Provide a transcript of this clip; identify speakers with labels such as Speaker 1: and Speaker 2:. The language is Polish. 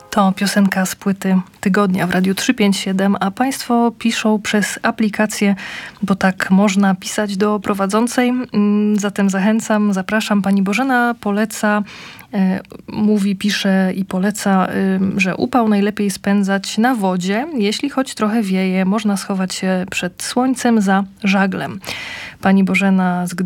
Speaker 1: To piosenka z płyty Tygodnia w Radiu 357, a Państwo piszą przez aplikację, bo tak można pisać do prowadzącej. Zatem zachęcam, zapraszam. Pani Bożena poleca, pisze i poleca, że upał najlepiej spędzać na wodzie. Jeśli choć trochę wieje, można schować się przed słońcem za żaglem. Pani Bożena z